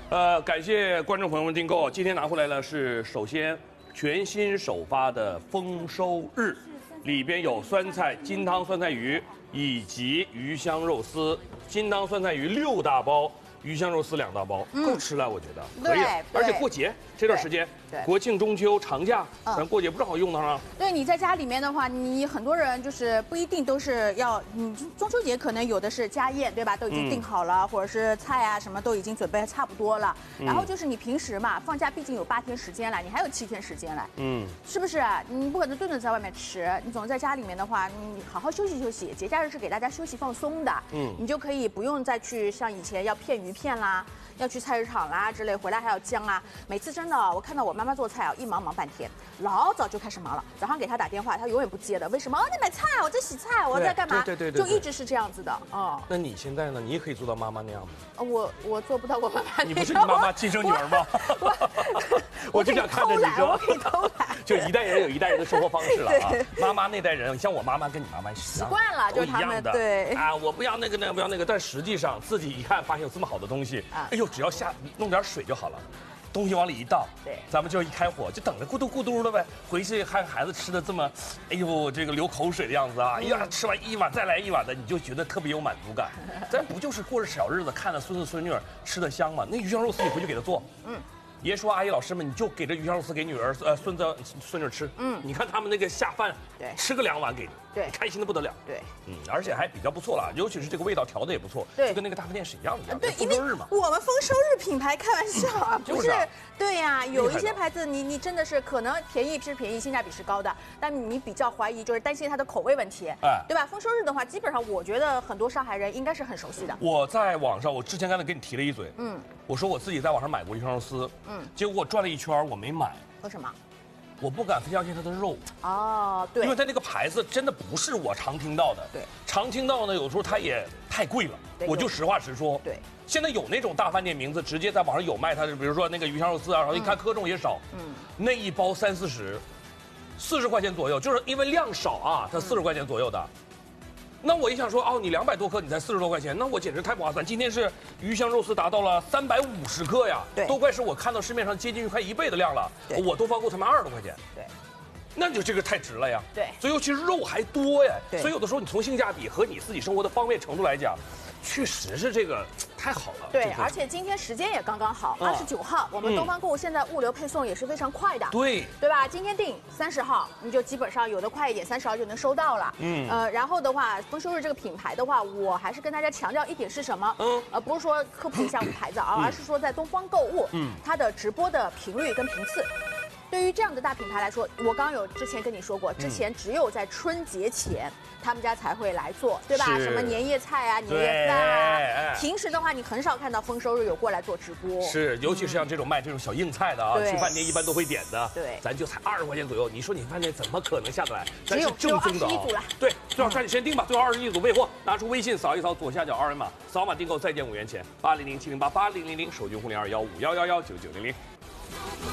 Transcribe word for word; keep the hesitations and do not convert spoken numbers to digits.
呃，感谢观众朋友们订购，今天拿回来了是首先全新首发的丰收日，里边有酸菜金汤酸菜鱼以及鱼香肉丝，金汤酸菜鱼六大包。 鱼香肉丝两大包，够吃了，我觉得可以。而且过节这段时间，国庆、中秋、长假，咱过节不正好用得上？ 对，你在家里面的话，你很多人就是不一定都是要，你中秋节可能有的是家宴，对吧？都已经订好了，或者是菜啊什么都已经准备差不多了。然后就是你平时嘛，放假毕竟有八天时间了，你还有七天时间了，嗯，是不是？你不可能顿顿在外面吃，你总在家里面的话，你好好休息休息。节假日是给大家休息放松的，嗯，你就可以不用再去像以前要片鱼。 片啦，要去菜市场啦之类，回来还要姜啊。每次真的，我看到我妈妈做菜啊，一忙忙半天，老早就开始忙了。早上给她打电话，她永远不接的。为什么？哦，在买菜，我在洗菜，我在干嘛？ 对对对， 就一直是这样子的。哦。 那你现在呢？你也可以做到妈妈那样吗？ 我我做不到我妈妈。 你不是你妈妈亲生女儿吗？我就想看着你说， 我可以偷懒。 就一代人有一代人的生活方式了啊。妈妈那代人，像我妈妈跟你妈妈习惯了，就是他们对啊，我不要那个那个不要那个，但实际上自己一看发现有这么好的东西，哎呦，只要下弄点水就好了。 东西往里一倒，对，咱们就一开火，就等着咕嘟咕嘟的呗。回去看孩子吃的这么，哎呦，这个流口水的样子啊！哎呀，吃完一碗再来一碗的，你就觉得特别有满足感。咱不就是过着小日子，看着孙子孙女吃的香吗？那鱼香肉丝你回去给他做，嗯。 爷说：“阿姨、老师们，你就给这鱼香肉丝给女儿、呃孙子、孙女吃。嗯，你看他们那个下饭，对，吃个两碗给你，对，开心的不得了。对，嗯，而且还比较不错了，尤其是这个味道调的也不错，对，就跟那个大饭店是一样的。 对，丰收日嘛，我们丰收日品牌开玩笑啊，不是？对呀，有一些牌子你你真的是可能便宜是便宜，性价比是高的，但你比较怀疑就是担心它的口味问题，哎，对吧？丰收日的话，基本上我觉得很多上海人应该是很熟悉的。我在网上，我之前刚才跟你提了一嘴，嗯，我说我自己在网上买过鱼香肉丝，嗯。 嗯，结果我转了一圈，我没买。为什么？我不敢相信它的肉。哦，对，因为它那个牌子真的不是我常听到的。对，常听到呢，有时候它也太贵了。我就实话实说。对，现在有那种大饭店名字，直接在网上有卖它的，比如说那个鱼香肉丝啊，然后一看克重也少，嗯，那一包三四十，四十块钱左右，就是因为量少啊，它四十块钱左右的。 那我一想说，哦，你两百多克，你才四十多块钱，那我简直太不划算。今天是鱼香肉丝达到了三百五十克呀，对，都快是我看到市面上接近于快一倍的量了。我多方购才卖二十多块钱，对，那就这个太值了呀。对，所以尤其是肉还多呀，对，所以有的时候你从性价比和你自己生活的方便程度来讲，确实是这个太好了。对，而且今天时间也刚刚好，二十九号，我们东方购物现在物流配送也是非常快的。对，对吧？今天订三十号，你就基本上有的快一点，三十号就能收到了。嗯，呃，然后的话，丰收日这个品牌的话，我还是跟大家强调一点是什么？嗯，呃，不是说科普一下我们牌子啊，而是说在东方购物，嗯，它的直播的频率跟频次。 对于这样的大品牌来说，我刚刚有之前跟你说过，之前只有在春节前，他们家才会来做，对吧？什么年夜菜啊、年夜饭啊，平时的话你很少看到丰收日有过来做直播。是，尤其是像这种卖这种小硬菜的啊，去饭店一般都会点的。对，咱就才二十块钱左右，你说你饭店怎么可能下得来？咱是正宗的啊。对，最好抓紧时间订吧，最好二十一组备货，拿出微信扫一扫左下角二维码，扫码订购再减五元钱，八零零七零八八零零零，手机互联二幺五幺幺幺九九零零。